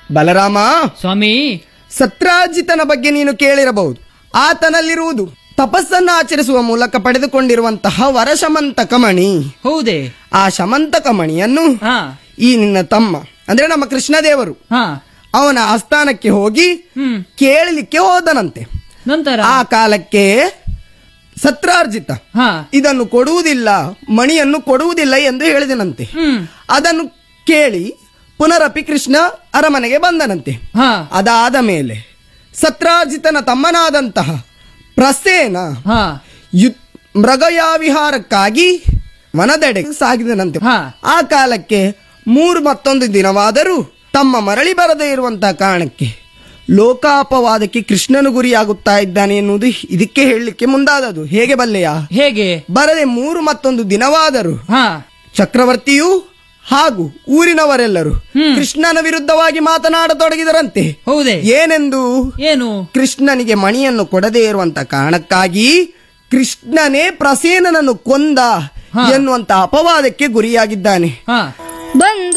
ಬಲರಾಮ, ಸ್ವಾಮಿ. ಸತ್ರಾಜಿತನ ಬಗ್ಗೆ ನೀನು ಕೇಳಿರಬಹುದು. ಆತನಲ್ಲಿರುವುದು ತಪಸ್ಸನ್ನು ಆಚರಿಸುವ ಮೂಲಕ ಪಡೆದುಕೊಂಡಿರುವಂತಹ ವರಶಮಂತಕಮಣಿ. ಹೌದೇ? ಆ ಶಮಂತಕಮಣಿಯನ್ನು ಹಾ ಈ ನಿನ್ನ ತಮ್ಮ ಅಂದ್ರೆ ನಮ್ಮ ಕೃಷ್ಣದೇವರು ಹಾ ಅವನ ಆಸ್ಥಾನಕ್ಕೆ ಹೋಗಿ ಕೇಳಲಿಕ್ಕೆ ಹೋದನಂತೆ. ನಂತರ ಆ ಕಾಲಕ್ಕೆ ಸತ್ರಾರ್ಜಿತ ಹಾ ಇದನ್ನು ಕೊಡುವುದಿಲ್ಲ, ಮಣಿಯನ್ನು ಕೊಡುವುದಿಲ್ಲ ಎಂದು ಹೇಳಿದನಂತೆ. ಅದನ್ನು ಕೇಳಿ ಪುನರಪಿ ಕೃಷ್ಣ ಅರಮನೆಗೆ ಬಂದನಂತೆ. ಹಾ ಅದಾದ ಮೇಲೆ ಸತ್ರಾರ್ಜಿತನ ತಮ್ಮನಾದಂತಹ ಪ್ರಸೇನ ಹಾ ಮೃಗಯಾವಿಹಾರಕ್ಕಾಗಿ ವನದೆಡೆ ಸಾಗಿದನಂತೆ. ಹಾ. ಆ ಕಾಲಕ್ಕೆ ಮತ್ತೊಂದು ದಿನವಾದರೂ ತಮ್ಮ ಮರಳಿ ಬರದೇ ಇರುವಂತಹ ಕಾರಣಕ್ಕೆ ಲೋಕಾಪವಾದಕ್ಕೆ ಕೃಷ್ಣನು ಗುರಿಯಾಗುತ್ತಾ ಇದ್ದಾನೆ ಎನ್ನುವುದು ಇದಕ್ಕೆ ಹೇಳಲಿಕ್ಕೆ ಮುಂದಾದದು. ಹೇಗೆ ಬಲ್ಲೆಯಾ? ಹೇಗೆ? ಬರದೆ ಮತ್ತೊಂದು ದಿನವಾದರೂ ಹಾ ಚಕ್ರವರ್ತಿಯು ಹಾಗೂ ಊರಿನವರೆಲ್ಲರೂ ಕೃಷ್ಣನ ವಿರುದ್ಧವಾಗಿ ಮಾತನಾಡತೊಡಗಿದರಂತೆ. ಹೌದೇ? ಏನೆಂದು? ಏನು? ಕೃಷ್ಣನಿಗೆ ಮಣಿಯನ್ನು ಕೊಡದೇ ಇರುವಂತ ಕಾರಣಕ್ಕಾಗಿ ಕೃಷ್ಣನೇ ಪ್ರಸೇನನನ್ನು ಕೊಂದ ಎನ್ನುವಂತ ಅಪವಾದಕ್ಕೆ ಗುರಿಯಾಗಿದ್ದಾನೆ. ಹಾ